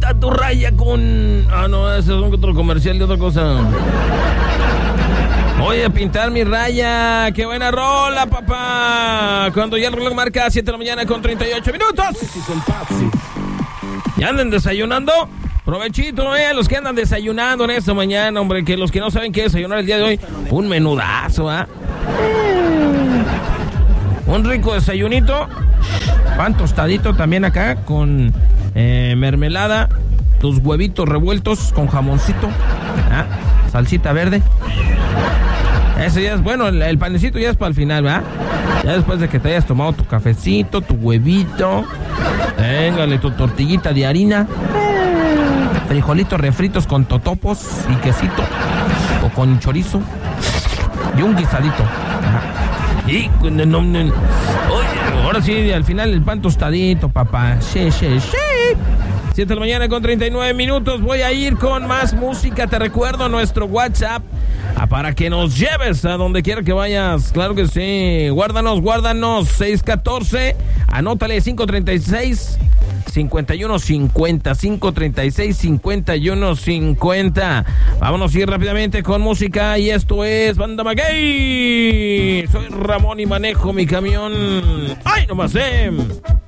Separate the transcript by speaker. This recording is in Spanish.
Speaker 1: pinta tu raya con... Ah, no, ese es otro comercial de otra cosa. Voy a pintar mi raya. ¡Qué buena rola, papá! Cuando ya el reloj marca 7 de la mañana con 38 minutos. ¿Ya andan desayunando? Provechito, los que andan desayunando en esta mañana, hombre, que los que no saben qué desayunar el día de hoy, un menudazo, ¿ah? Un rico desayunito, pan tostadito también acá, con mermelada, tus huevitos revueltos con jamoncito, ¿ah? Salsita verde. Ese ya es, bueno, el panecito ya es para el final, ¿verdad? Ya después de que te hayas tomado tu cafecito, tu huevito, téngale tu tortillita de harina, frijolitos refritos con totopos y quesito, o con chorizo, y un guisadito. Y oye, ahora sí, al final el pan tostadito, papá. Sí. 7 de la mañana con 39 minutos. Voy a ir con más música. Te recuerdo nuestro WhatsApp para que nos lleves a donde quiera que vayas. Claro que sí. Guárdanos. 614. Anótale 536 5150. 536 5150. Vámonos a ir rápidamente con música. Y esto es Banda Maguey. Soy Ramón y manejo mi camión. ¡Ay, no más!